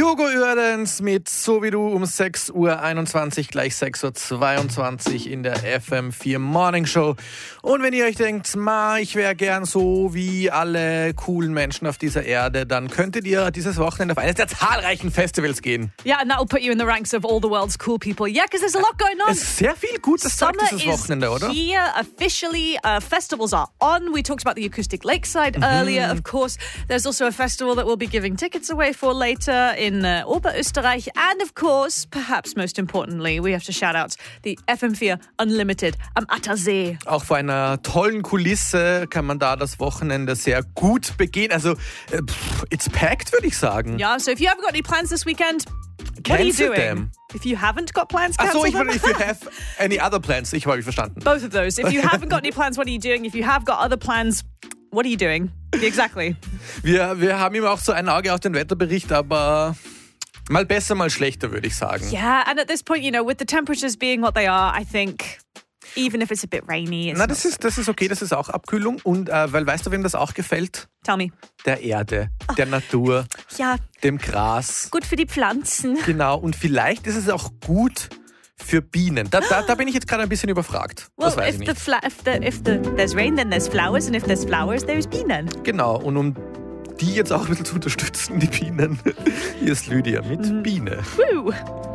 Hugo Uerdens mit So wie du um 6.21 Uhr, gleich 6.22 Uhr in der FM4 Morning Show. Und wenn ihr euch denkt, ich wäre gern so wie alle coolen Menschen auf dieser Erde, dann könntet ihr dieses Wochenende auf eines der zahlreichen Festivals gehen. Yeah, and that'll put you in the ranks of all the world's cool people. Yeah, because there's a lot going on. Es ist sehr viel Gutes Zeug dieses Wochenende, oder? Summer is here officially. Festivals are on. We talked about the Acoustic Lakeside earlier, of course. There's also a festival that we'll be giving tickets away for later in Oberösterreich. And of course, perhaps most importantly, we have to shout out the FM4 Unlimited am Attersee. Auch vor einer tollen Kulisse kann man da das Wochenende sehr gut begehen. Also, it's packed, würde ich sagen. Yeah, so if you haven't got any plans this weekend, what are you Cancel doing? them. If you haven't got plans, Ach cancel so, them. if you have any other plans. Ich habe mich verstanden. Both of those. If you haven't got any plans, what are you doing? If you have got other plans, what are you doing? Exactly. Wir haben immer auch so ein Auge auf den Wetterbericht, aber mal besser, mal schlechter, würde ich sagen. Yeah, and at this point, with the temperatures being what they are, I think even if it's a bit rainy, it's Das ist okay, das ist auch Abkühlung. Und weil weißt du, wem das auch gefällt? Tell me. Der Erde, der Natur, Ja, dem Gras. gut für die Pflanzen. Genau, und vielleicht ist es auch gut für Bienen. Da bin ich jetzt gerade ein bisschen überfragt. Das weiß ich nicht. If there's rain, then there's flowers, and if there's flowers, there's Bienen. Genau, und um die jetzt auch ein bisschen zu unterstützen, die Bienen, hier ist Lydia mit Biene. Woo!